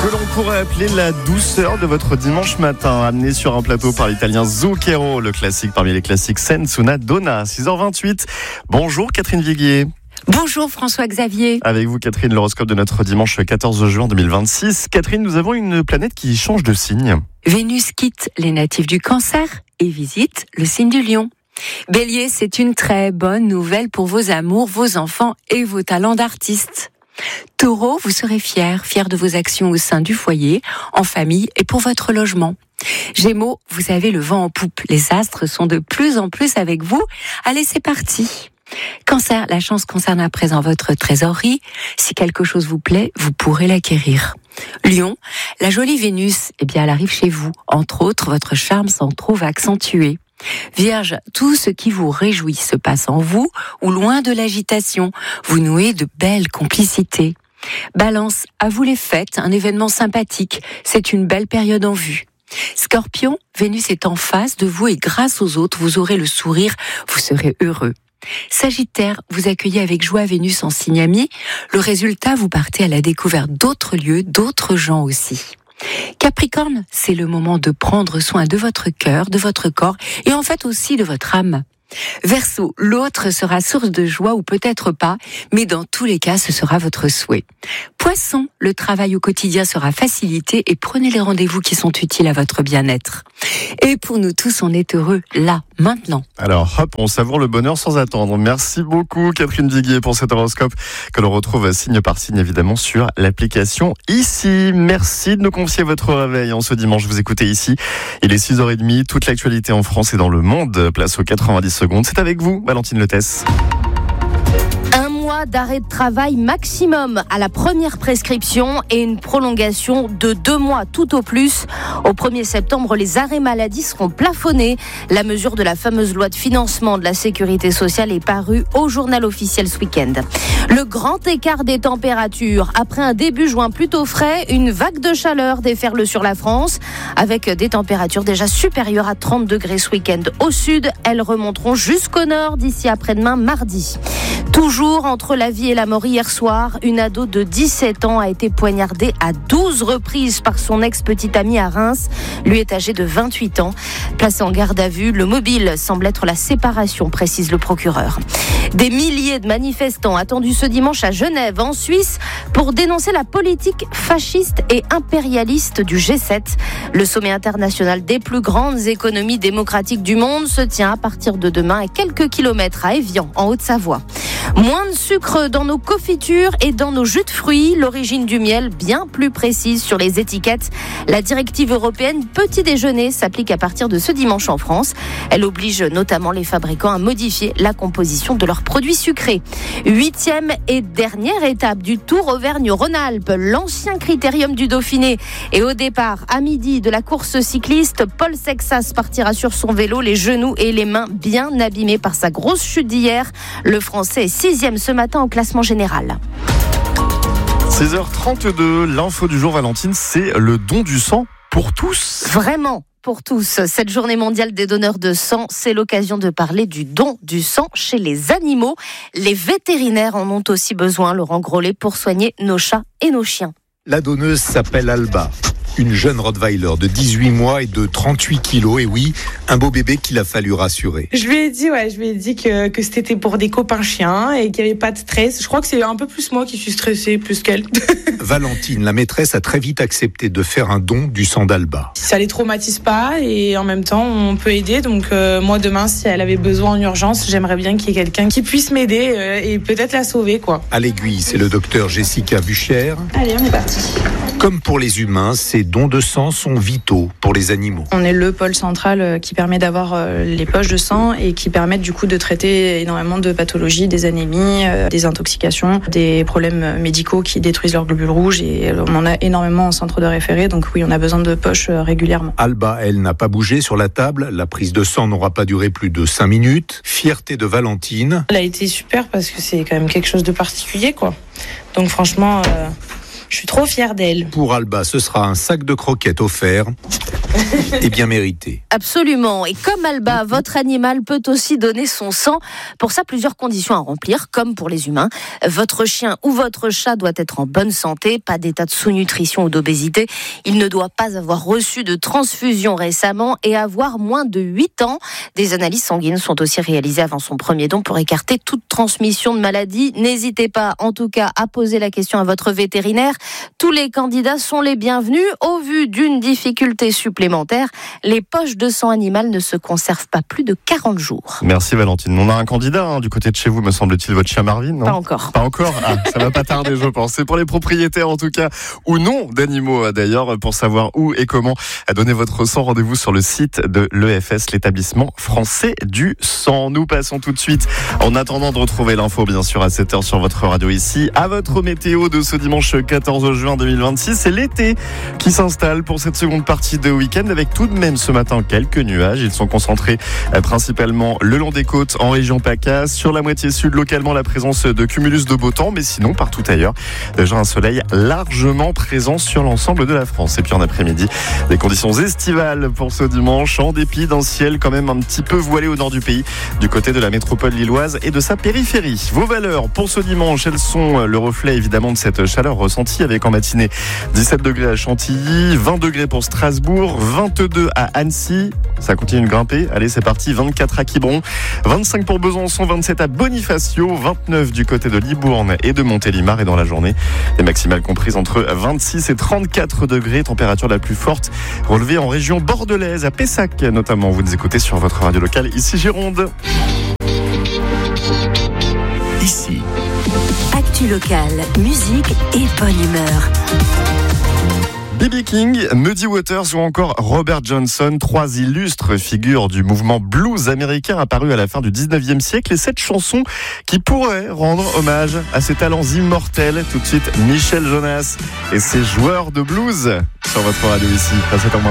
Que l'on pourrait appeler la douceur de votre dimanche matin, amené sur un plateau par l'italien Zucchero, le classique parmi les classiques Senza una donna. 6h28. Bonjour Catherine Viguier. Bonjour François-Xavier. Avec vous Catherine, l'horoscope de notre dimanche 14 juin 2026. Catherine, nous avons une planète qui change de signe. Vénus quitte les natifs du Cancer et visite le signe du Lion. Bélier, c'est une très bonne nouvelle pour vos amours, vos enfants et vos talents d'artiste. Taureau, vous serez fier de vos actions au sein du foyer, en famille et pour votre logement. Gémeaux, vous avez le vent en poupe. Les astres sont de plus en plus avec vous. Allez, c'est parti. Cancer, la chance concerne à présent votre trésorerie. Si quelque chose vous plaît, vous pourrez l'acquérir. Lion, la jolie Vénus, elle arrive chez vous. Entre autres, votre charme s'en trouve accentué. Vierge, tout ce qui vous réjouit se passe en vous ou loin de l'agitation. Vous nouez de belles complicités. Balance, à vous les fêtes, un événement sympathique. C'est une belle période en vue. Scorpion, Vénus est en face de vous et grâce aux autres, vous aurez le sourire, vous serez heureux. Sagittaire, vous accueillez avec joie Vénus en signe ami. Le résultat, vous partez à la découverte d'autres lieux, d'autres gens aussi. Capricorne, c'est le moment de prendre soin de votre cœur, de votre corps et en fait aussi de votre âme. Verseau, l'autre sera source de joie ou peut-être pas, mais dans tous les cas, ce sera votre souhait. Poisson, le travail au quotidien sera facilité et prenez les rendez-vous qui sont utiles à votre bien-être. Et pour nous tous, on est heureux là, maintenant. Alors hop, on savoure le bonheur sans attendre. Merci beaucoup Catherine Viguier pour cet horoscope que l'on retrouve signe par signe évidemment sur l'application Ici. Merci de nous confier votre réveil en ce dimanche. Vous écoutez Ici, il est 6h30, toute l'actualité en France et dans le monde. Place aux 90 secondes. C'est avec vous, Valentine Letès. Un mois d'arrêt de travail maximum à la première prescription et une prolongation de 2 mois tout au plus. Au 1er septembre, les arrêts maladie seront plafonnés. La mesure de la fameuse loi de financement de la sécurité sociale est parue au journal officiel ce week-end. Le grand écart des températures. Après un début juin plutôt frais, une vague de chaleur déferle sur la France avec des températures déjà supérieures à 30 degrés ce week-end. Au sud, elles remonteront jusqu'au nord d'ici après-demain mardi. Toujours entre la vie et la mort hier soir, une ado de 17 ans a été poignardée à 12 reprises par son ex-petite amie à Reims. Lui est âgé de 28 ans. Placé en garde à vue, le mobile semble être la séparation, précise le procureur. Des milliers de manifestants attendus ce dimanche à Genève, en Suisse, pour dénoncer la politique fasciste et impérialiste du G7. Le sommet international des plus grandes économies démocratiques du monde se tient à partir de demain à quelques kilomètres à Évian, en Haute-Savoie. Moins de sucre dans nos confitures et dans nos jus de fruits. L'origine du miel bien plus précise sur les étiquettes. La directive européenne petit déjeuner s'applique à partir de ce dimanche en France. Elle oblige notamment les fabricants à modifier la composition de leurs produits sucrés. 8e et dernière étape du Tour Auvergne-Rhône-Alpes, l'ancien critérium du Dauphiné. Et au départ, à midi de la course cycliste, Paul Sexas partira sur son vélo, les genoux et les mains bien abîmés par sa grosse chute d'hier. Le Français est 6e ce matin au classement général. 6h32, l'info du jour Valentine, c'est le don du sang pour tous. Vraiment pour tous. Cette journée mondiale des donneurs de sang, c'est l'occasion de parler du don du sang chez les animaux. Les vétérinaires en ont aussi besoin, Laurent Grollet, pour soigner nos chats et nos chiens. La donneuse s'appelle Alba. Une jeune Rottweiler de 18 mois et de 38 kilos. Et oui, un beau bébé qu'il a fallu rassurer. Je lui ai dit que c'était pour des copains chiens et qu'il n'y avait pas de stress. Je crois que c'est un peu plus moi qui suis stressée, plus qu'elle. Valentine, la maîtresse, a très vite accepté de faire un don du sang d'Alba. Ça les traumatise pas et en même temps, on peut aider. Donc moi, demain, si elle avait besoin en urgence, j'aimerais bien qu'il y ait quelqu'un qui puisse m'aider et peut-être la sauver, quoi. À l'aiguille, c'est le docteur Jessica Buchère. Allez, on est parti. Comme pour les humains, ces dons de sang sont vitaux pour les animaux. On est le pôle central qui permet d'avoir les poches de sang et qui permettent du coup de traiter énormément de pathologies, des anémies, des intoxications, des problèmes médicaux qui détruisent leurs globules rouges et on en a énormément en centre de référé, donc oui, on a besoin de poches régulièrement. Alba, elle, n'a pas bougé sur la table. La prise de sang n'aura pas duré plus de 5 minutes. Fierté de Valentine. Elle a été super parce que c'est quand même quelque chose de particulier, quoi. Donc franchement... Je suis trop fière d'elle. Pour Alba, ce sera un sac de croquettes offert. Et bien mérité. Absolument. Et comme Alba, votre animal peut aussi donner son sang. Pour ça, plusieurs conditions à remplir, comme pour les humains. Votre chien ou votre chat doit être en bonne santé, pas d'état de sous-nutrition ou d'obésité. Il ne doit pas avoir reçu de transfusion récemment et avoir moins de 8 ans. Des analyses sanguines sont aussi réalisées avant son premier don pour écarter toute transmission de maladie. N'hésitez pas, en tout cas, à poser la question à votre vétérinaire. Tous les candidats sont les bienvenus. Au vu d'une difficulté supplémentaire, les poches de sang animal ne se conservent pas plus de 40 jours. Merci Valentine. On a un candidat du côté de chez vous, me semble-t-il, votre chien Marvin, non ? Pas encore. Pas encore ? Ah, ça va pas tarder, je pense. C'est pour les propriétaires, en tout cas, ou non d'animaux, d'ailleurs. Pour savoir où et comment donner votre sang, rendez-vous sur le site de l'EFS, l'établissement français du sang. Nous passons tout de suite, en attendant de retrouver l'info, bien sûr, à 7h sur votre radio ici, à votre météo de ce dimanche 14 juin 2026. C'est l'été qui s'installe pour cette seconde partie de week-end, avec tout de même ce matin quelques nuages. Ils sont concentrés principalement le long des côtes en région PACA, sur la moitié sud localement la présence de cumulus de beau temps, mais sinon partout ailleurs déjà un soleil largement présent sur l'ensemble de la France. Et puis en après-midi, des conditions estivales pour ce dimanche, en dépit d'un ciel quand même un petit peu voilé au nord du pays, du côté de la métropole lilloise et de sa périphérie. Vos valeurs pour ce dimanche, elles sont le reflet évidemment de cette chaleur ressentie, avec en matinée 17 degrés à Chantilly, 20 degrés pour Strasbourg, 22 à Annecy, ça continue de grimper, allez c'est parti, 24 à Quiberon, 25 pour Besançon, 27 à Bonifacio, 29 du côté de Libourne et de Montélimar, et dans la journée, les maximales comprises entre 26 et 34 degrés, température la plus forte relevée en région bordelaise, à Pessac notamment. Vous nous écoutez sur votre radio locale, ici Gironde. Ici. Actu locale, musique et bonne humeur. B.B. King, Muddy Waters ou encore Robert Johnson, 3 illustres figures du mouvement blues américain apparu à la fin du 19e siècle, et 7 chansons qui pourraient rendre hommage à ces talents immortels. Tout de suite, Michel Jonas et ses joueurs de blues sur votre radio ici, à 7h.